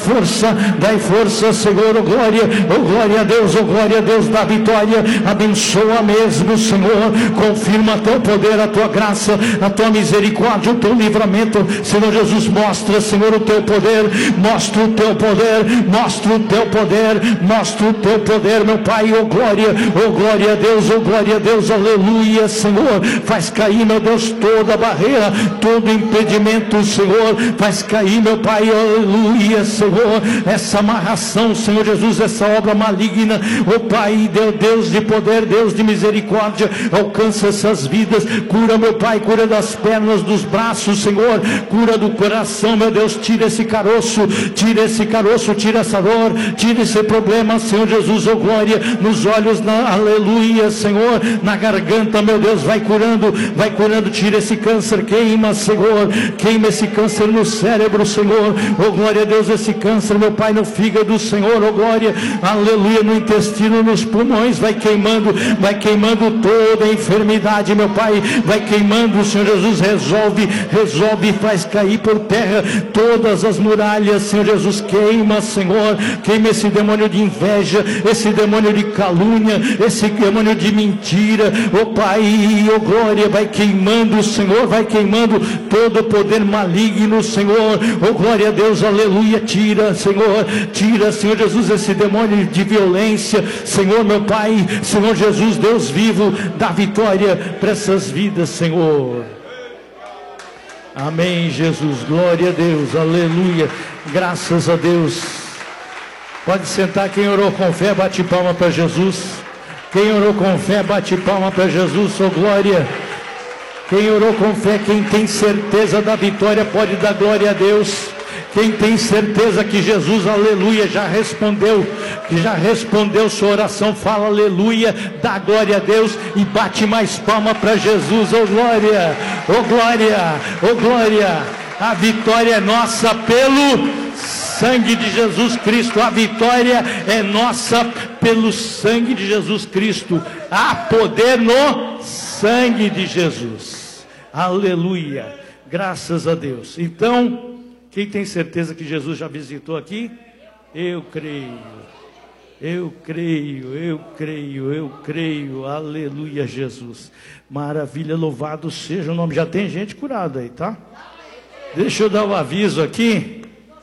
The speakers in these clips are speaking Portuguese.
dai força, Senhor, oh glória a Deus, da vitória, abençoa mesmo, Senhor, confirma teu poder, a tua graça, a tua misericórdia, o teu livramento, Senhor Jesus, mostra, Senhor, o teu poder, mostra o teu poder, meu Pai, oh glória a Deus, aleluia, Senhor, faz cair, meu Deus, toda barreira, todo impedimento, Senhor, faz cair, meu Pai, aleluia, Senhor, essa amarração, Senhor Jesus, essa obra maligna, oh Pai, Deus de poder, Deus de misericórdia, alcança essas vidas, cura, meu Pai, cura das pernas, dos braços, Senhor, cura do coração, meu Deus, tira esse caroço, tira essa dor, tira esse problema, Senhor Jesus, oh glória, nos olhos, aleluia, Senhor, na garganta, meu Deus, vai curando, tira esse câncer, queima, Senhor, queima esse câncer no cérebro, Senhor, oh glória a Deus, esse câncer, meu Pai, no fígado, Senhor, oh glória, aleluia, no intestino, nos pulmões, vai queimando toda a enfermidade, meu Pai, vai queimando, Senhor Jesus, resolve, faz cair por terra todas as muralhas, Senhor Jesus, queima, Senhor, queima esse demônio de inveja, esse demônio de calúnia, esse demônio de mentira, oh Pai, oh glória, vai queimando, Senhor, vai queimando todo o poder maligno, Senhor, oh glória a Deus, aleluia, tira, Senhor Jesus, esse demônio de violência, Senhor, meu Pai, Senhor Jesus, Deus vivo, dá vitória para essas vidas, Senhor. Amém, Jesus, glória a Deus, aleluia, graças a Deus. Pode sentar, quem orou com fé, bate palma para Jesus. Quem orou com fé, bate palma para Jesus, oh glória. Quem orou com fé, quem tem certeza da vitória, pode dar glória a Deus. Quem tem certeza que Jesus, aleluia, já respondeu sua oração, fala aleluia, dá glória a Deus e bate mais palma para Jesus, oh glória, oh glória, oh glória. A vitória é nossa pelo sangue de Jesus Cristo, a vitória é nossa pelo sangue de Jesus Cristo, há poder no sangue de Jesus, aleluia, graças a Deus. Então, quem tem certeza que Jesus já visitou aqui? Eu creio, aleluia, Jesus, maravilha, louvado seja o nome. Já tem gente curada aí, tá? Deixa eu dar o aviso aqui,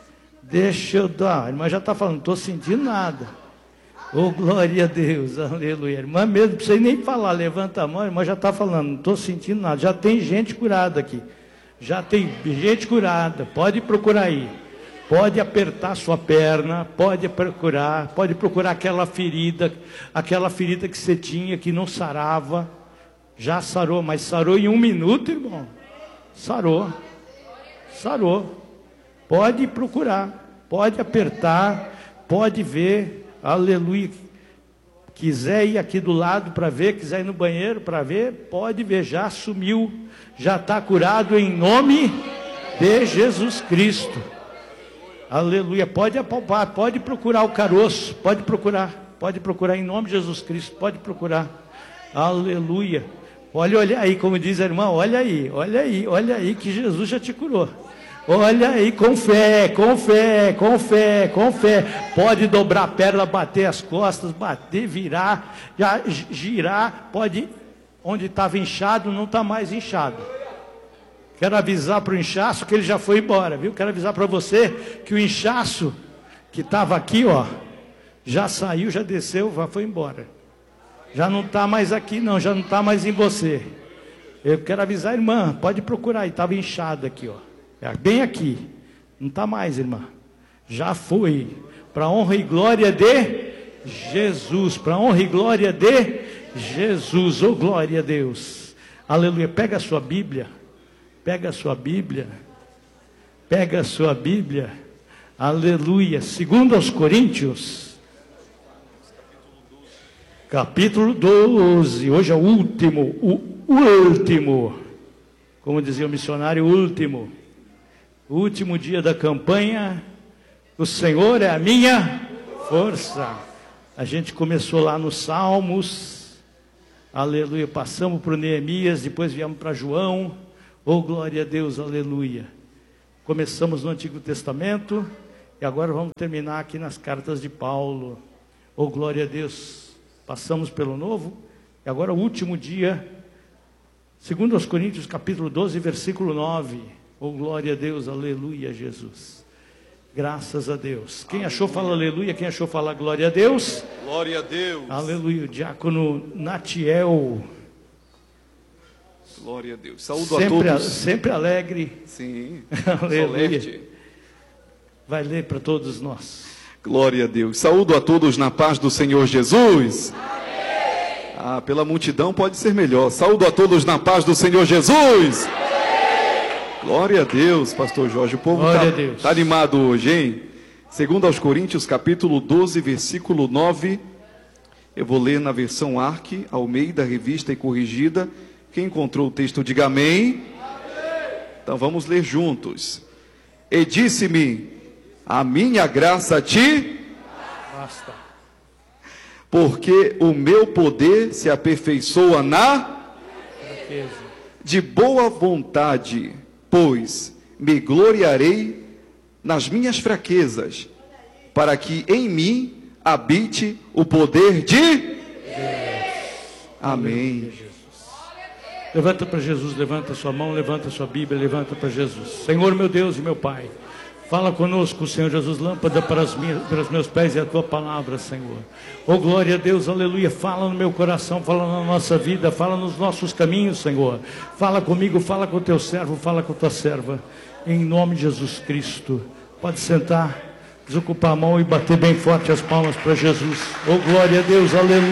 a irmã já está falando, não estou sentindo nada, oh glória a Deus, aleluia, irmã mesmo, não precisa nem falar, levanta a mão, a irmã já está falando, não estou sentindo nada, já tem gente curada aqui. Já tem gente curada, pode procurar aí, pode apertar sua perna, pode procurar aquela ferida que você tinha, que não sarava, já sarou, mas sarou em 1 minuto, irmão, sarou, pode procurar, pode apertar, pode ver, aleluia, quiser ir aqui do lado para ver, quiser ir no banheiro para ver, pode ver, já sumiu, já está curado em nome de Jesus Cristo, aleluia, pode apalpar, pode procurar o caroço, pode procurar em nome de Jesus Cristo, pode procurar, aleluia, olha aí, como diz a irmã, olha aí que Jesus já te curou. Olha aí, com fé, pode dobrar a perna, bater as costas, virar, girar, pode, onde estava inchado, não está mais inchado. Quero avisar para o inchaço que ele já foi embora, viu? Quero avisar para você que o inchaço que estava aqui, ó, já saiu, já desceu, já foi embora. Já não está mais aqui não, já não está mais em você. Eu quero avisar, irmã, pode procurar aí, estava inchado aqui, ó. Bem aqui, não está mais, irmã, já foi, para honra e glória de Jesus, para honra e glória de Jesus, oh glória a Deus, aleluia. Pega a sua Bíblia, aleluia, 2 Coríntios, capítulo 12, hoje é o último, como dizia o missionário, o último dia da campanha, o Senhor é a minha força. A gente começou lá nos Salmos, aleluia, passamos para o Neemias, depois viemos para João, oh glória a Deus, aleluia. Começamos no Antigo Testamento, E agora vamos terminar aqui nas cartas de Paulo. Oh, glória a Deus. Passamos pelo novo. E agora o último dia. 2 Coríntios capítulo 12, versículo 9. Oh, glória a Deus. Aleluia, Jesus. Graças a Deus. Quem achou, fala aleluia. Quem achou, fala glória a Deus. Glória a Deus. Aleluia. O diácono Natiel. Glória a Deus. Saúdo a todos. Sempre alegre. Sim. Aleluia. Vai ler para todos nós. Glória a Deus. Saúdo a todos na paz do Senhor Jesus. Amém. Ah, pela multidão pode ser melhor. Saúdo a todos na paz do Senhor Jesus. Amém. Glória a Deus, pastor Jorge. O povo está animado hoje, hein? 2 Coríntios, capítulo 12, versículo 9. Eu vou ler na versão Arque, Almeida, revista e corrigida. Quem encontrou o texto, diga amém. Amém. Então vamos ler juntos. E disse-me: a minha graça te basta, porque o meu poder se aperfeiçoa na fraqueza. De boa vontade, pois me gloriarei nas minhas fraquezas, para que em mim habite o poder de Deus. Amém. Levanta para Jesus, levanta sua mão, levanta sua Bíblia, levanta para Jesus. Senhor, meu Deus e meu Pai, fala conosco, Senhor Jesus, lâmpada para os meus pés e a tua palavra, Senhor. Oh, glória a Deus, aleluia. Fala no meu coração, fala na nossa vida, fala nos nossos caminhos, Senhor. Fala comigo, fala com o teu servo, fala com a tua serva. Em nome de Jesus Cristo. Pode sentar, desocupar a mão e bater bem forte as palmas para Jesus. Oh, glória a Deus, aleluia.